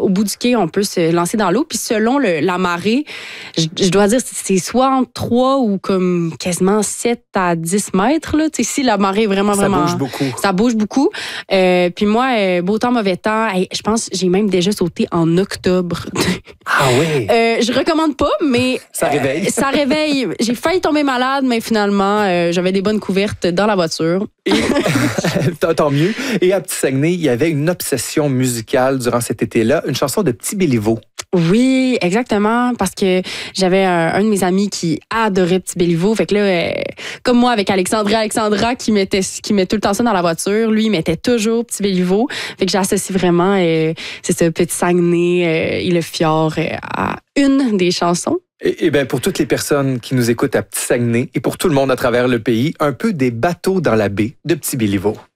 au bout du quai, on peut se lancer dans l'eau. Puis selon la marée, je dois dire, c'est soit entre 3 ou comme quasiment 7 à 10 mètres. Là. Si la marée est vraiment... Ça bouge beaucoup. Ça bouge beaucoup. Puis moi, beau temps, mauvais temps, je pense que j'ai même déjà sauté en octobre. Ah oui? Je recommande pas, mais... Ça réveille. Ça réveille. J'ai failli tomber malade, mais finalement, j'avais des bonnes couvertes dans la voiture. Et, tant mieux. Et à Petit-Saguenay, il y avait une obsession musicale durant cet été-là, une chanson de Petit Béliveau. Oui, exactement, parce que j'avais un de mes amis qui adorait Petit Béliveau. Fait que là, comme moi avec Alexandra qui met tout le temps ça dans la voiture, lui, il mettait toujours Petit Béliveau. Fait que j'associe vraiment, c'est ça, Petit Saguenay et le fjord à une des chansons. Et bien, pour toutes les personnes qui nous écoutent à Petit-Saguenay et pour tout le monde à travers le pays, un peu des bateaux dans la baie de Petit Béliveau.